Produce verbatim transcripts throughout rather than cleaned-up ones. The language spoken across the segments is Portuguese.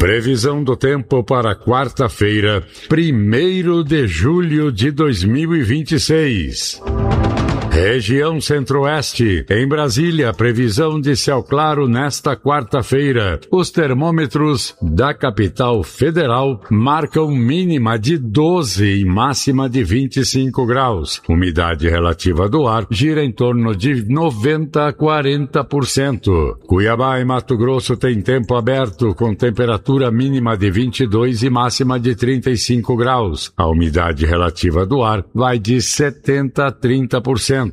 Previsão do tempo para quarta-feira, primeiro de julho de dois mil e vinte e seis. Região Centro-Oeste. Em Brasília, previsão de céu claro nesta quarta-feira. Os termômetros da capital federal marcam mínima de doze e máxima de vinte e cinco graus. Umidade relativa do ar gira em torno de noventa a quarenta por cento. Cuiabá e Mato Grosso tem tempo aberto com temperatura mínima de vinte e dois e máxima de trinta e cinco graus. A umidade relativa do ar vai de setenta a trinta por cento.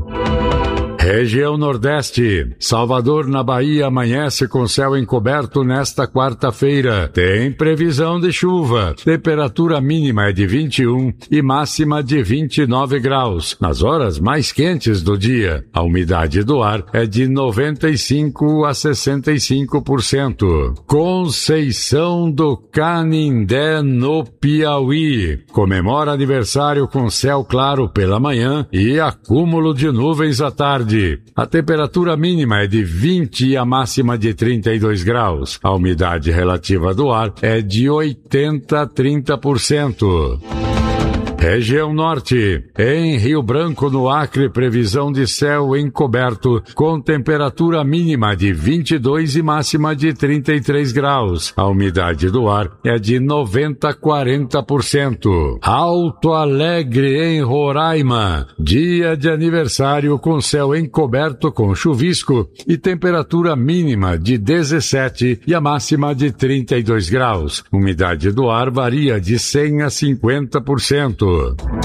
Região Nordeste. Salvador, na Bahia, amanhece com céu encoberto nesta quarta-feira. Tem previsão de chuva. Temperatura mínima é de vinte e um e máxima de vinte e nove graus. Nas horas mais quentes do dia, a umidade do ar é de noventa e cinco a sessenta e cinco por cento. Conceição do Canindé, no Piauí. Comemora aniversário com céu claro pela manhã e acúmulo de nuvens à tarde. A temperatura mínima é de vinte e a máxima de trinta e dois graus. A umidade relativa do ar é de oitenta a trinta por cento. Região Norte. Em Rio Branco, no Acre, previsão de céu encoberto com temperatura mínima de vinte e dois e máxima de trinta e três graus. A umidade do ar é de noventa a quarenta por cento. Alto Alegre, em Roraima. Dia de aniversário com céu encoberto com chuvisco e temperatura mínima de dezessete e a máxima de trinta e dois graus. Umidade do ar varia de cem a cinquenta por cento.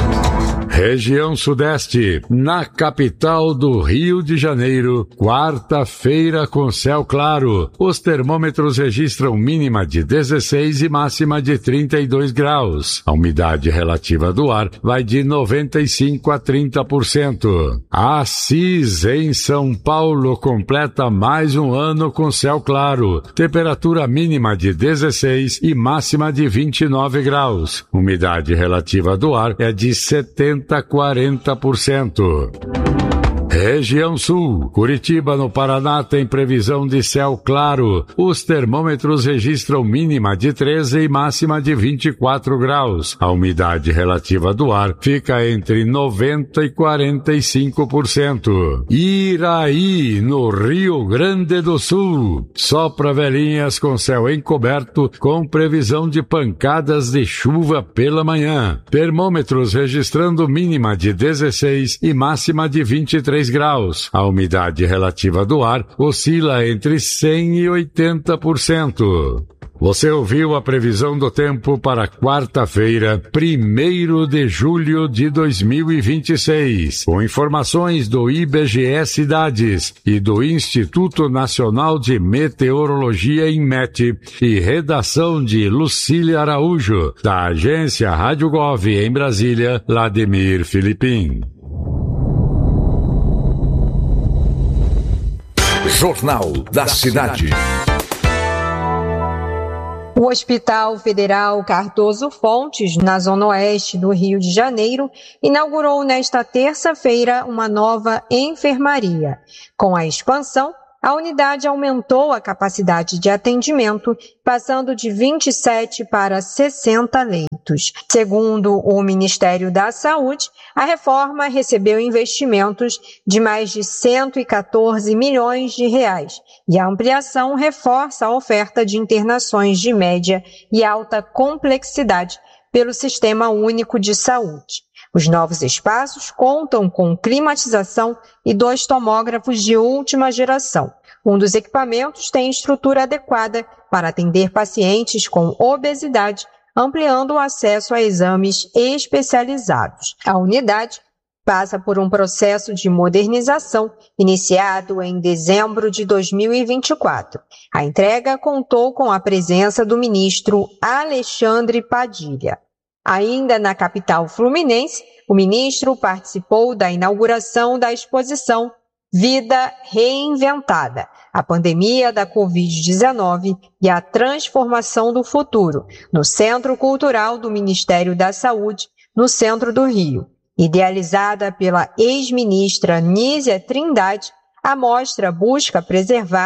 Região Sudeste. Na capital do Rio de Janeiro, quarta-feira com céu claro. Os termômetros registram mínima de dezesseis e máxima de trinta e dois graus. A umidade relativa do ar vai de noventa e cinco a trinta por cento. Assis, em São Paulo, completa mais um ano com céu claro. Temperatura mínima de dezesseis e máxima de vinte e nove graus. Umidade relativa do ar é de setenta a quarenta por cento. Região Sul. Curitiba, no Paraná, tem previsão de céu claro. Os termômetros registram mínima de treze e máxima de vinte e quatro graus. A umidade relativa do ar fica entre noventa e quarenta e cinco por cento. Iraí, no Rio Grande do Sul. Sopra velhinhas com céu encoberto com previsão de pancadas de chuva pela manhã. Termômetros registrando mínima de dezesseis e máxima de vinte e três graus. A umidade relativa do ar oscila entre cem e oitenta por cento. Você ouviu a previsão do tempo para quarta-feira, primeiro de julho de dois mil e vinte e seis, com informações do I B G E Cidades e do Instituto Nacional de Meteorologia, INMET, e redação de Lucília Araújo, da agência Rádio Gov em Brasília, Lademir Filipim. Jornal da Cidade. O Hospital Federal Cardoso Fontes, na Zona Oeste do Rio de Janeiro, inaugurou nesta terça-feira uma nova enfermaria. Com a expansão, a unidade aumentou a capacidade de atendimento, passando de vinte e sete para sessenta leitos. Segundo o Ministério da Saúde, a reforma recebeu investimentos de mais de cento e quatorze milhões de reais e a ampliação reforça a oferta de internações de média e alta complexidade pelo Sistema Único de Saúde. Os novos espaços contam com climatização e dois tomógrafos de última geração. Um dos equipamentos tem estrutura adequada para atender pacientes com obesidade, ampliando o acesso a exames especializados. A unidade passa por um processo de modernização iniciado em dezembro de dois mil e vinte e quatro. A entrega contou com a presença do ministro Alexandre Padilha. Ainda na capital fluminense, o ministro participou da inauguração da exposição Vida Reinventada, a pandemia da covid dezenove e a transformação do futuro, no Centro Cultural do Ministério da Saúde, no centro do Rio. Idealizada pela ex-ministra Nízia Trindade, a mostra busca preservar a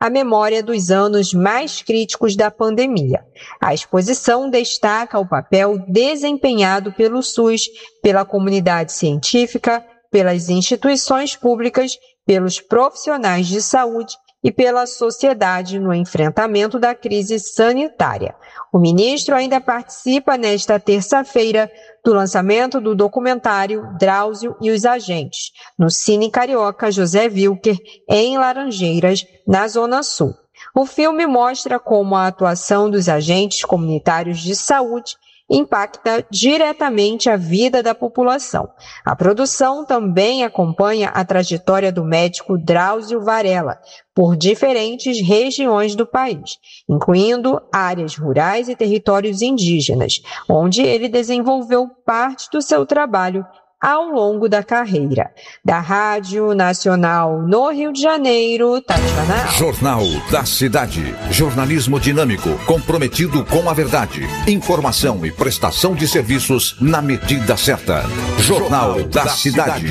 a memória dos anos mais críticos da pandemia. A exposição destaca o papel desempenhado pelo SUS, pela comunidade científica, pelas instituições públicas, pelos profissionais de saúde e pela sociedade no enfrentamento da crise sanitária. O ministro ainda participa nesta terça-feira do lançamento do documentário Drauzio e os Agentes, no Cine Carioca José Wilker, em Laranjeiras, na Zona Sul. O filme mostra como a atuação dos agentes comunitários de saúde impacta diretamente a vida da população. A produção também acompanha a trajetória do médico Drauzio Varela por diferentes regiões do país, incluindo áreas rurais e territórios indígenas, onde ele desenvolveu parte do seu trabalho ao longo da carreira. Da Rádio Nacional no Rio de Janeiro, Tatiana Alves. Jornal da Cidade. Jornalismo dinâmico, comprometido com a verdade. Informação e prestação de serviços na medida certa. Jornal da Cidade.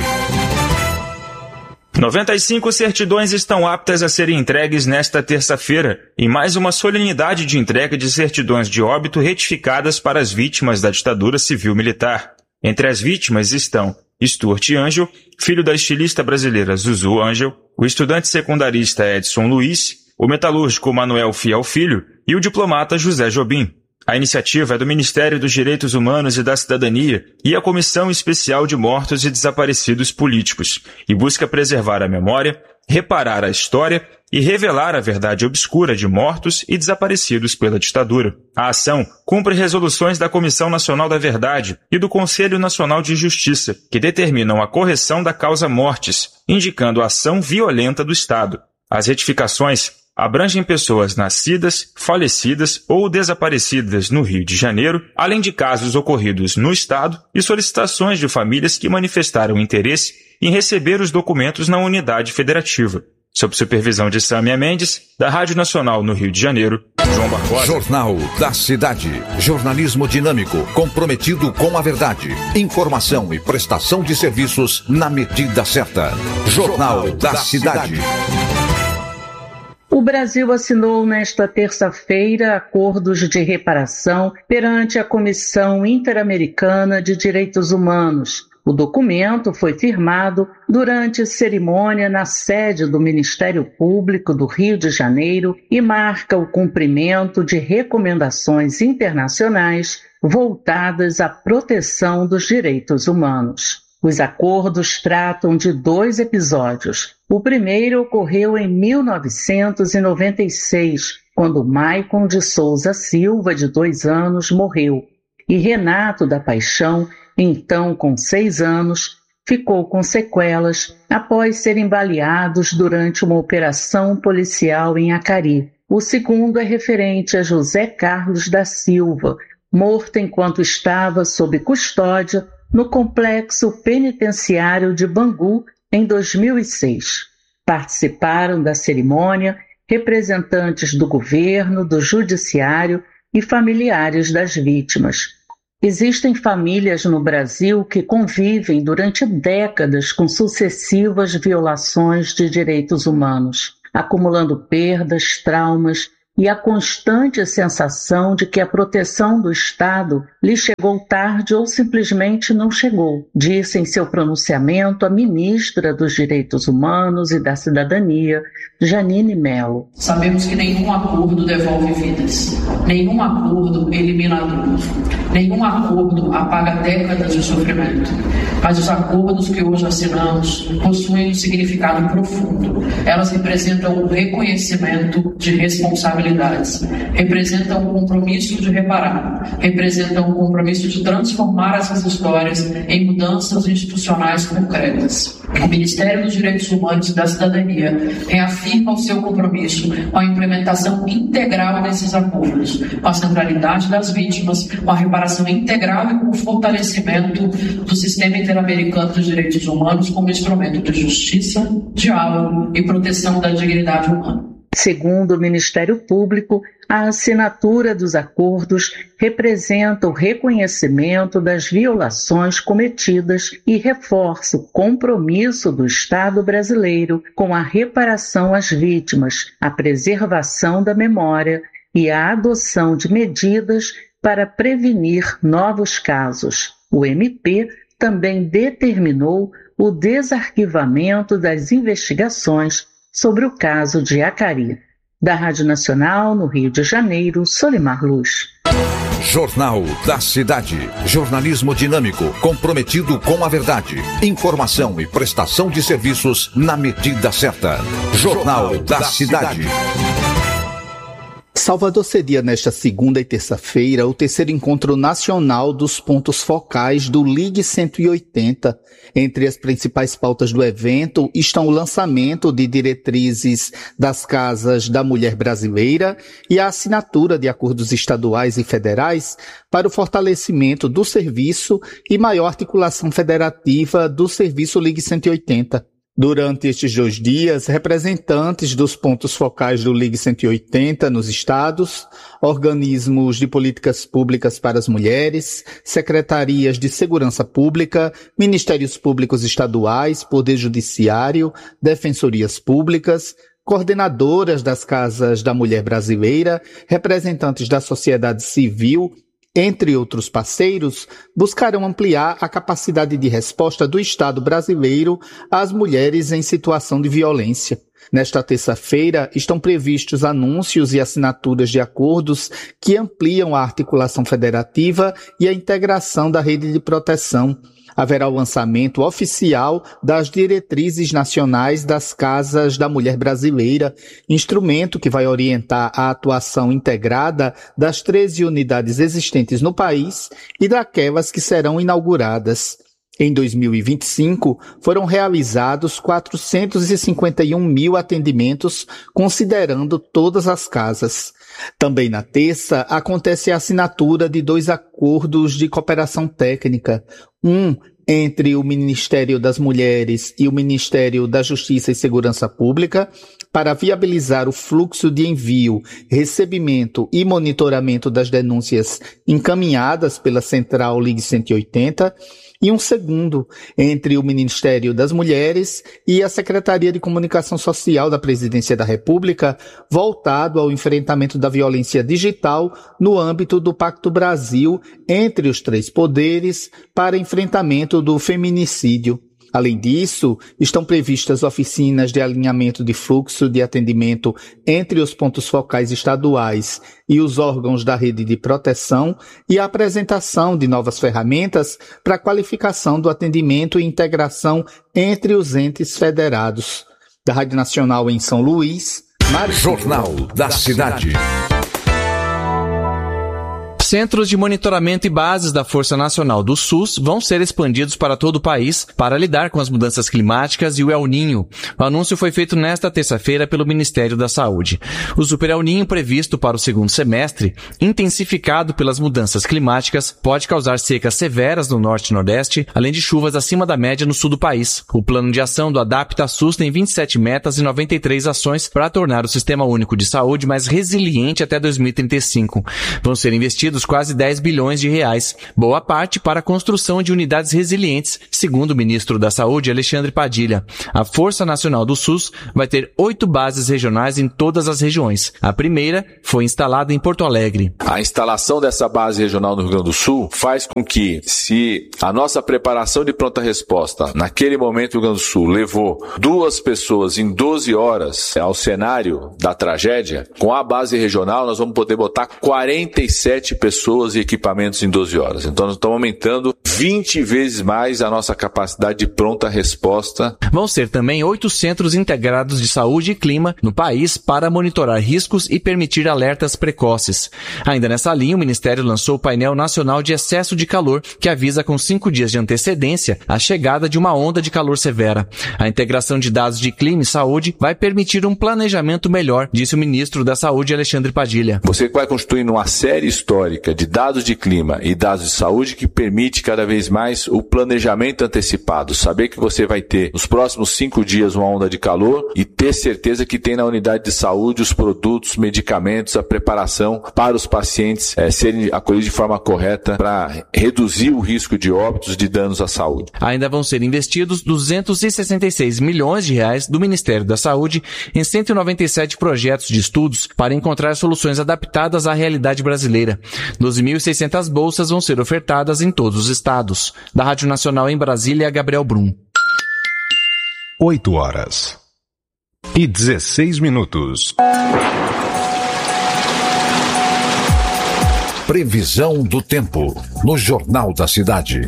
noventa e cinco certidões estão aptas a serem entregues nesta terça-feira, em mais uma solenidade de entrega de certidões de óbito retificadas para as vítimas da ditadura civil-militar. Entre as vítimas estão Stuart Angel, filho da estilista brasileira Zuzu Angel, o estudante secundarista Edson Luiz, o metalúrgico Manuel Fiel Filho e o diplomata José Jobim. A iniciativa é do Ministério dos Direitos Humanos e da Cidadania e a Comissão Especial de Mortos e Desaparecidos Políticos, e busca preservar a memória, reparar a história e revelar a verdade obscura de mortos e desaparecidos pela ditadura. A ação cumpre resoluções da Comissão Nacional da Verdade e do Conselho Nacional de Justiça, que determinam a correção da causa mortes, indicando a ação violenta do Estado. As retificações abrangem pessoas nascidas, falecidas ou desaparecidas no Rio de Janeiro, além de casos ocorridos no Estado e solicitações de famílias que manifestaram interesse em receber os documentos na unidade federativa. Sob supervisão de Sâmia Mendes, da Rádio Nacional no Rio de Janeiro, João Barbosa. Jornal da Cidade. Jornalismo dinâmico, comprometido com a verdade. Informação e prestação de serviços na medida certa. Jornal da Cidade. O Brasil assinou nesta terça-feira acordos de reparação perante a Comissão Interamericana de Direitos Humanos. O documento foi firmado durante cerimônia na sede do Ministério Público do Rio de Janeiro e marca o cumprimento de recomendações internacionais voltadas à proteção dos direitos humanos. Os acordos tratam de dois episódios. O primeiro ocorreu em mil novecentos e noventa e seis, quando Maicon de Souza Silva, de dois anos, morreu, e Renato da Paixão, então com seis anos, ficou com sequelas após serem baleados durante uma operação policial em Acari. O segundo é referente a José Carlos da Silva, morto enquanto estava sob custódia no complexo penitenciário de Bangu em dois mil e seis. Participaram da cerimônia representantes do governo, do judiciário e familiares das vítimas. Existem famílias no Brasil que convivem durante décadas com sucessivas violações de direitos humanos, acumulando perdas, traumas e a constante sensação de que a proteção do Estado lhe chegou tarde ou simplesmente não chegou, disse em seu pronunciamento a ministra dos Direitos Humanos e da Cidadania, Janine Mello. Sabemos que nenhum acordo devolve vidas, nenhum acordo elimina a dor, nenhum acordo apaga décadas de sofrimento, mas os acordos que hoje assinamos possuem um significado profundo. Elas representam o reconhecimento de responsabilidades, representam o compromisso de reparar, representam o compromisso de transformar essas histórias em mudanças institucionais concretas. O Ministério dos Direitos Humanos e da Cidadania reafirma o seu compromisso com a implementação integral desses acordos, com a centralidade das vítimas, com a reparação integral e com o fortalecimento do Sistema Interamericano dos Direitos Humanos como instrumento de justiça, diálogo e proteção da dignidade humana. Segundo o Ministério Público, a assinatura dos acordos representa o reconhecimento das violações cometidas e reforça o compromisso do Estado brasileiro com a reparação às vítimas, a preservação da memória e a adoção de medidas para prevenir novos casos. O M P também determinou o desarquivamento das investigações sobre o caso de Acari. Da Rádio Nacional, no Rio de Janeiro, Solimar Luz. Jornal da Cidade. Jornalismo dinâmico, comprometido com a verdade. Informação e prestação de serviços na medida certa. Jornal da Cidade. Salvador cedia nesta segunda e terça-feira o terceiro encontro nacional dos pontos focais do Ligue cento e oitenta. Entre as principais pautas do evento estão o lançamento de diretrizes das Casas da Mulher Brasileira e a assinatura de acordos estaduais e federais para o fortalecimento do serviço e maior articulação federativa do serviço Ligue cento e oitenta. Durante estes dois dias, representantes dos pontos focais do Ligue cento e oitenta nos estados, organismos de políticas públicas para as mulheres, secretarias de segurança pública, ministérios públicos estaduais, poder judiciário, defensorias públicas, coordenadoras das Casas da Mulher Brasileira, representantes da sociedade civil, entre outros parceiros, buscarão ampliar a capacidade de resposta do Estado brasileiro às mulheres em situação de violência. Nesta terça-feira, estão previstos anúncios e assinaturas de acordos que ampliam a articulação federativa e a integração da rede de proteção. Haverá o lançamento oficial das diretrizes nacionais das Casas da Mulher Brasileira, instrumento que vai orientar a atuação integrada das treze unidades existentes no país e daquelas que serão inauguradas. Em dois mil e vinte e cinco, foram realizados quatrocentos e cinquenta e um mil atendimentos, considerando todas as casas. Também na terça, acontece a assinatura de dois acordos de cooperação técnica. Um entre o Ministério das Mulheres e o Ministério da Justiça e Segurança Pública para viabilizar o fluxo de envio, recebimento e monitoramento das denúncias encaminhadas pela Central Ligue cento e oitenta, e um segundo entre o Ministério das Mulheres e a Secretaria de Comunicação Social da Presidência da República, voltado ao enfrentamento da violência digital no âmbito do Pacto Brasil entre os três poderes para enfrentamento do feminicídio. Além disso, estão previstas oficinas de alinhamento de fluxo de atendimento entre os pontos focais estaduais e os órgãos da rede de proteção e a apresentação de novas ferramentas para a qualificação do atendimento e integração entre os entes federados. Da Rádio Nacional em São Luís, Mário Jornal da Cidade. Centros de monitoramento e bases da Força Nacional do SUS vão ser expandidos para todo o país para lidar com as mudanças climáticas e o El Niño. O anúncio foi feito nesta terça-feira pelo Ministério da Saúde. O Super El Niño previsto para o segundo semestre, intensificado pelas mudanças climáticas, pode causar secas severas no norte e nordeste, além de chuvas acima da média no sul do país. O plano de ação do Adapta SUS tem vinte e sete metas e noventa e três ações para tornar o Sistema Único de Saúde mais resiliente até dois mil e trinta e cinco. Vão ser investidos quase dez bilhões de reais, boa parte para a construção de unidades resilientes, segundo o ministro da Saúde, Alexandre Padilha. A Força Nacional do SUS vai ter oito bases regionais em todas as regiões. A primeira foi instalada em Porto Alegre. A instalação dessa base regional no Rio Grande do Sul faz com que, se a nossa preparação de pronta resposta, naquele momento no Rio Grande do Sul, levou duas pessoas em doze horas ao cenário da tragédia, com a base regional nós vamos poder botar quarenta e sete pessoas pessoas e equipamentos em doze horas. Então, nós estamos aumentando vinte vezes mais a nossa capacidade de pronta resposta. Vão ser também oito centros integrados de saúde e clima no país para monitorar riscos e permitir alertas precoces. Ainda nessa linha, o Ministério lançou o Painel Nacional de Excesso de Calor, que avisa com cinco dias de antecedência a chegada de uma onda de calor severa. A integração de dados de clima e saúde vai permitir um planejamento melhor, disse o ministro da Saúde, Alexandre Padilha. Você vai construindo uma série histórica teórica de dados de clima e dados de saúde que permite cada vez mais o planejamento antecipado. Saber que você vai ter nos próximos cinco dias uma onda de calor e ter certeza que tem na unidade de saúde os produtos, medicamentos, a preparação para os pacientes é, serem acolhidos de forma correta para reduzir o risco de óbitos, de danos à saúde. Ainda vão ser investidos duzentos e sessenta e seis milhões de reais do Ministério da Saúde em cento e noventa e sete projetos de estudos para encontrar soluções adaptadas à realidade brasileira. doze mil e seiscentas bolsas vão ser ofertadas em todos os estados. Da Rádio Nacional em Brasília, Gabriel Brum. oito horas e dezesseis minutos. Previsão do tempo no Jornal da Cidade.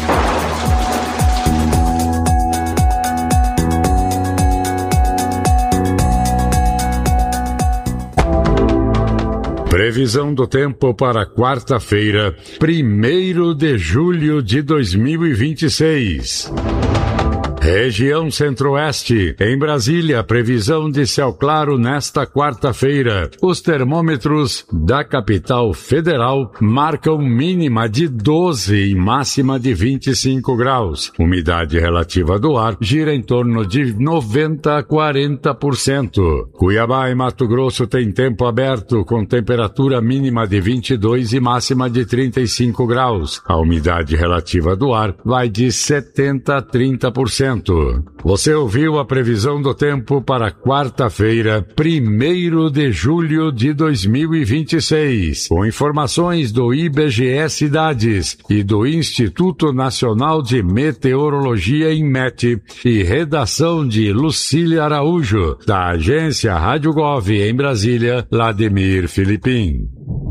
Previsão do tempo para quarta-feira, primeiro de julho de dois mil e vinte e seis. Região Centro-Oeste. Em Brasília, previsão de céu claro nesta quarta-feira. Os termômetros da capital federal marcam mínima de doze e máxima de vinte e cinco graus. Umidade relativa do ar gira em torno de noventa a quarenta por cento. Cuiabá e Mato Grosso tem tempo aberto com temperatura mínima de vinte e dois e máxima de trinta e cinco graus. A umidade relativa do ar vai de setenta a trinta por cento. Você ouviu a previsão do tempo para quarta-feira, primeiro de julho de dois mil e vinte e seis, com informações do I B G E Cidades e do Instituto Nacional de Meteorologia, INMET, e redação de Lucília Araújo, da agência Rádio Gov em Brasília, Vladimir Filipim.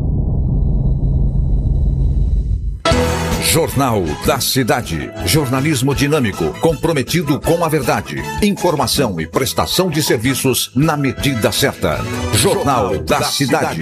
Jornal da Cidade. Jornalismo dinâmico, comprometido com a verdade. Informação e prestação de serviços na medida certa. Jornal da Cidade.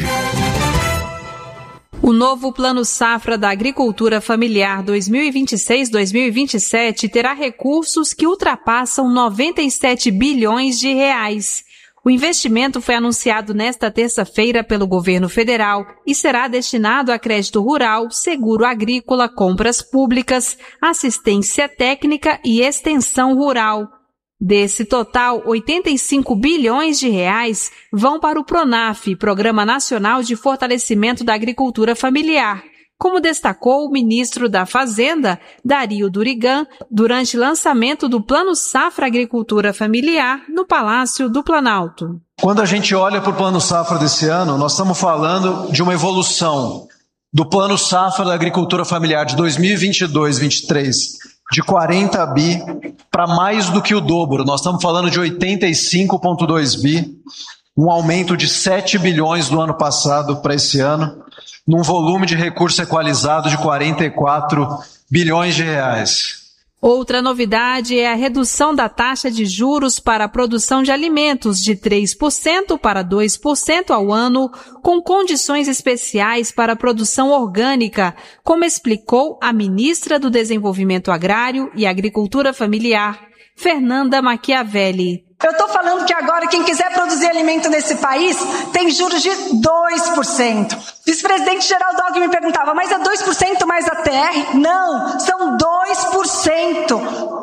O novo Plano Safra da Agricultura Familiar dois mil e vinte e seis a dois mil e vinte e sete terá recursos que ultrapassam noventa e sete bilhões de reais. O investimento foi anunciado nesta terça-feira pelo governo federal e será destinado a crédito rural, seguro agrícola, compras públicas, assistência técnica e extensão rural. Desse total, oitenta e cinco bilhões de reais vão para o PRONAF, Programa Nacional de Fortalecimento da Agricultura Familiar, como destacou o ministro da Fazenda, Dario Durigan, durante o lançamento do Plano Safra Agricultura Familiar no Palácio do Planalto. Quando a gente olha para o Plano Safra desse ano, nós estamos falando de uma evolução do Plano Safra da Agricultura Familiar de dois mil e vinte e dois a vinte e três, de quarenta bi para mais do que o dobro. Nós estamos falando de oitenta e cinco vírgula dois bi, um aumento de sete bilhões do ano passado para esse ano, num volume de recurso equalizado de quarenta e quatro bilhões de reais. Outra novidade é a redução da taxa de juros para a produção de alimentos de três por cento para dois por cento ao ano, com condições especiais para a produção orgânica, como explicou a ministra do Desenvolvimento Agrário e Agricultura Familiar, Fernanda Machiavelli. Eu estou falando que agora quem quiser produzir alimento nesse país tem juros de dois por cento. O vice-presidente Geraldo Alckmin me perguntava, mas é dois por cento mais a T R? Não, são dois por cento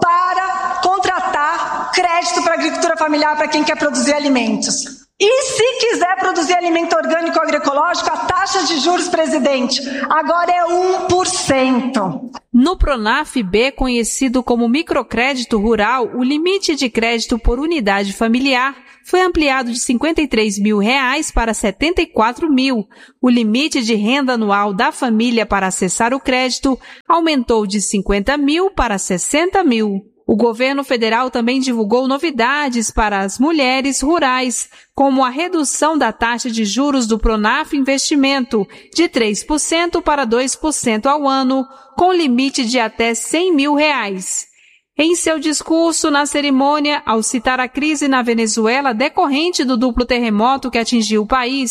para contratar crédito para a agricultura familiar para quem quer produzir alimentos. E se quiser produzir alimento orgânico ou agroecológico, a taxa de juros, presidente, agora é um por cento. No PRONAF-B, conhecido como microcrédito rural, o limite de crédito por unidade familiar foi ampliado de cinquenta e três mil reais para setenta e quatro mil. O limite de renda anual da família para acessar o crédito aumentou de cinquenta mil para sessenta mil. O governo federal também divulgou novidades para as mulheres rurais, como a redução da taxa de juros do PRONAF Investimento de três por cento para dois por cento ao ano, com limite de até cem mil reais. Em seu discurso na cerimônia, ao citar a crise na Venezuela decorrente do duplo terremoto que atingiu o país,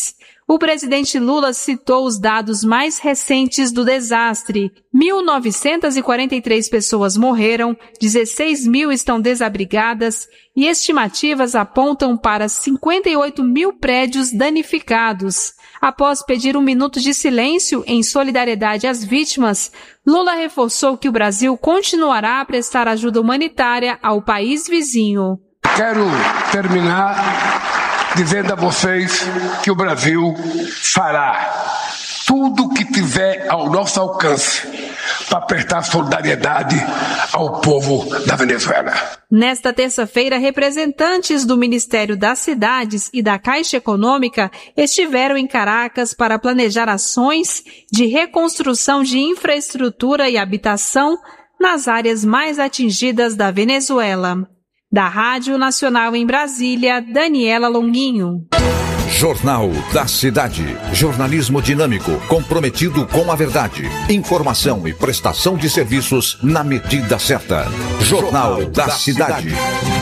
O presidente Lula citou os dados mais recentes do desastre. mil novecentas e quarenta e três pessoas morreram, dezesseis mil estão desabrigadas e estimativas apontam para cinquenta e oito mil prédios danificados. Após pedir um minuto de silêncio em solidariedade às vítimas, Lula reforçou que o Brasil continuará a prestar ajuda humanitária ao país vizinho. Quero terminar dizendo a vocês que o Brasil fará tudo o que tiver ao nosso alcance para prestar solidariedade ao povo da Venezuela. Nesta terça-feira, representantes do Ministério das Cidades e da Caixa Econômica estiveram em Caracas para planejar ações de reconstrução de infraestrutura e habitação nas áreas mais atingidas da Venezuela. Da Rádio Nacional em Brasília, Daniela Longuinho. Jornal da Cidade. Jornalismo dinâmico, comprometido com a verdade. Informação e prestação de serviços na medida certa. Jornal da Cidade.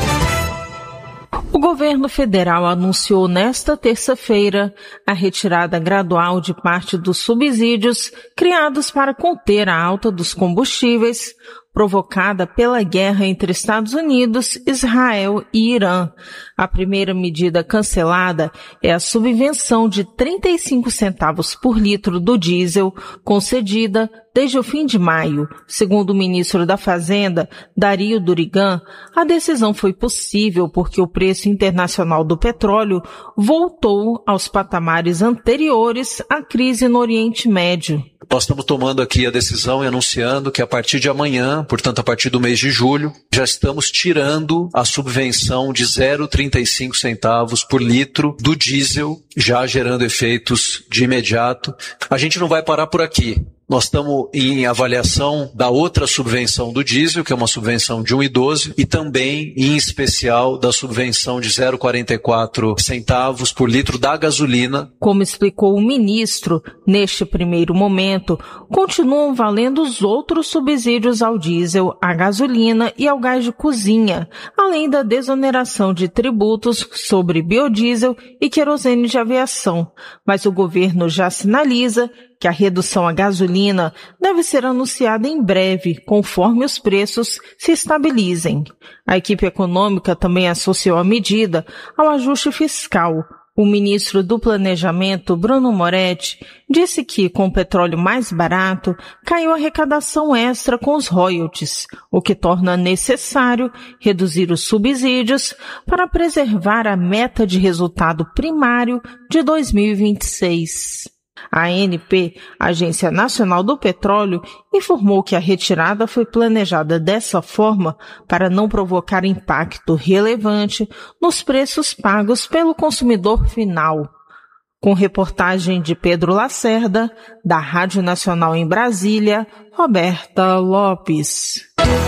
O governo federal anunciou nesta terça-feira a retirada gradual de parte dos subsídios criados para conter a alta dos combustíveis provocada pela guerra entre Estados Unidos, Israel e Irã. A primeira medida cancelada é a subvenção de trinta e cinco centavos por litro do diesel, concedida desde o fim de maio. Segundo o ministro da Fazenda, Dario Durigan, a decisão foi possível porque o preço internacional do petróleo voltou aos patamares anteriores à crise no Oriente Médio. Nós estamos tomando aqui a decisão e anunciando que a partir de amanhã, portanto a partir do mês de julho, já estamos tirando a subvenção de zero vírgula trinta e cinco centavos por litro do diesel, já gerando efeitos de imediato. A gente não vai parar por aqui. Nós estamos em avaliação da outra subvenção do diesel, que é uma subvenção de um real e doze centavos, e também, em especial, da subvenção de zero vírgula quarenta e quatro centavos por litro da gasolina. Como explicou o ministro, neste primeiro momento, continuam valendo os outros subsídios ao diesel, à gasolina e ao gás de cozinha, além da desoneração de tributos sobre biodiesel e querosene de aviação. Mas o governo já sinaliza que a redução à gasolina deve ser anunciada em breve, conforme os preços se estabilizem. A equipe econômica também associou a medida ao ajuste fiscal. O ministro do Planejamento, Bruno Moretti, disse que, com o petróleo mais barato, caiu a arrecadação extra com os royalties, o que torna necessário reduzir os subsídios para preservar a meta de resultado primário de dois mil e vinte e seis. A ANP, Agência Nacional do Petróleo, informou que a retirada foi planejada dessa forma para não provocar impacto relevante nos preços pagos pelo consumidor final. Com reportagem de Pedro Lacerda, da Rádio Nacional em Brasília, Roberta Lopes.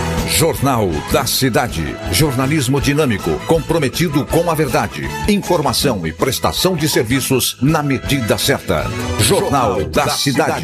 Jornal da Cidade. Jornalismo dinâmico, comprometido com a verdade. Informação e prestação de serviços na medida certa. Jornal da Cidade.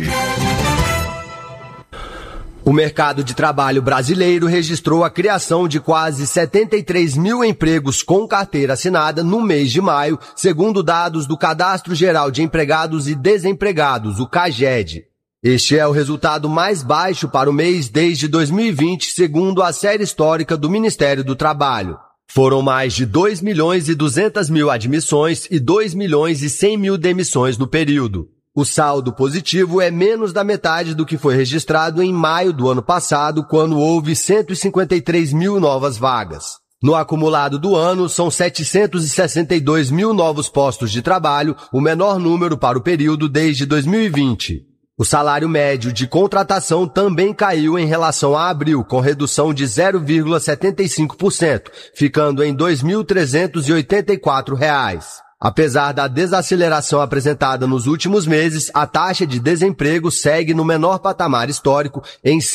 O mercado de trabalho brasileiro registrou a criação de quase setenta e três mil empregos com carteira assinada no mês de maio, segundo dados do Cadastro Geral de Empregados e Desempregados, o CAGED. Este é o resultado mais baixo para o mês desde dois mil e vinte, segundo a série histórica do Ministério do Trabalho. Foram mais de dois milhões e duzentas mil admissões e dois milhões e cem mil demissões no período. O saldo positivo é menos da metade do que foi registrado em maio do ano passado, quando houve cento e cinquenta e três mil novas vagas. No acumulado do ano, são setecentos e sessenta e dois mil novos postos de trabalho, o menor número para o período desde dois mil e vinte. O salário médio de contratação também caiu em relação a abril, com redução de zero vírgula setenta e cinco por cento, ficando em dois mil trezentos e oitenta e quatro reais. Apesar da desaceleração apresentada nos últimos meses, a taxa de desemprego segue no menor patamar histórico em